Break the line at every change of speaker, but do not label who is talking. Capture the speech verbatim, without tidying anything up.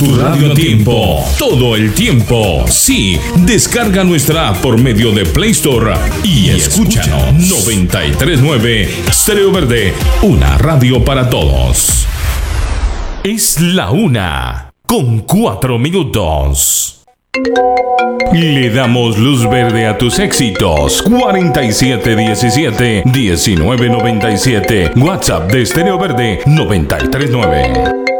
Tu radio a tiempo, todo el tiempo. Sí, descarga nuestra app por medio de Play Store y escúchanos. noventa y tres punto nueve Stereo Verde, una radio para todos. Es la una, con cuatro minutos. Le damos luz verde a tus éxitos. cuarenta y siete diecisiete diecinueve noventa y siete. WhatsApp de Stereo Verde noventa y tres punto nueve.